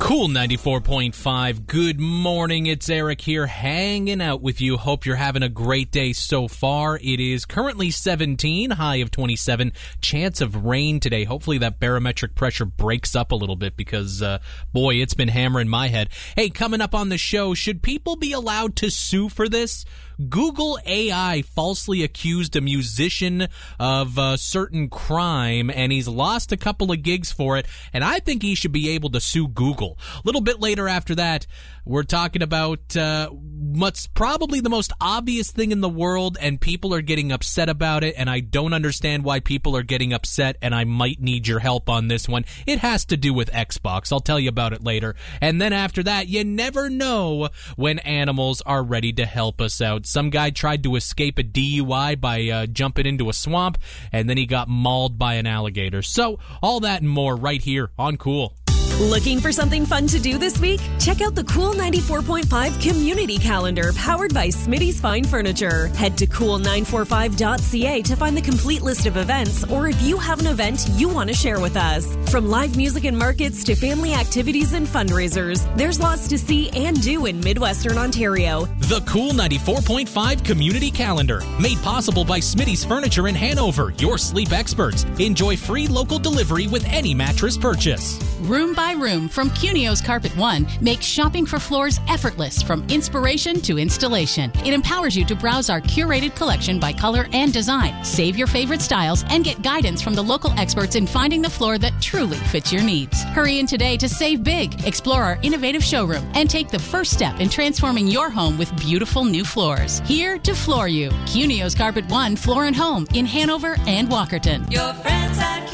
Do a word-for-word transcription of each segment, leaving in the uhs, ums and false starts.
Cool ninety-four point five. Good morning. It's Eric here hanging out with you. Hope you're having a great day so far. It is currently seventeen, high of twenty-seven. Chance of rain today. Hopefully that barometric pressure breaks up a little bit because, uh, boy, it's been hammering my head. Hey, coming up on the show, should people be allowed to sue for this? Google A I falsely accused a musician of a certain crime, and he's lost a couple of gigs for it, and I think he should be able to sue Google. A little bit later after that, we're talking about uh, what's probably the most obvious thing in the world, and people are getting upset about it, and I don't understand why people are getting upset, and I might need your help on this one. It has to do with Xbox. I'll tell you about it later. And then after that, you never know when animals are ready to help us out. Some guy tried to escape a D U I by uh, jumping into a swamp, and then he got mauled by an alligator. So, all that and more right here on Cool. Looking for something fun to do this week? Check out the Cool ninety-four point five Community Calendar powered by Smitty's Fine Furniture. Head to cool nine four five dot c a to find the complete list of events, or if you have an event you want to share with us. From live music and markets to family activities and fundraisers, there's lots to see and do in Midwestern Ontario. The Cool ninety-four point five Community Calendar, made possible by Smitty's Furniture in Hanover, your sleep experts. Enjoy free local delivery with any mattress purchase. Room by room from Cunio's Carpet One makes shopping for floors effortless from inspiration to installation. It empowers you to browse our curated collection by color and design, save your favorite styles, and get guidance from the local experts in finding the floor that truly fits your needs. Hurry in today to save big, explore our innovative showroom, and take the first step in transforming your home with beautiful new floors. Here to floor you. Cunio's Carpet One Floor and Home in Hanover and Walkerton. Your friends at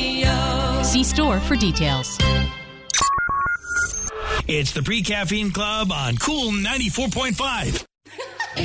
Cunio. See store for details. It's the Pre-Caffeine Club on Cool ninety-four point five.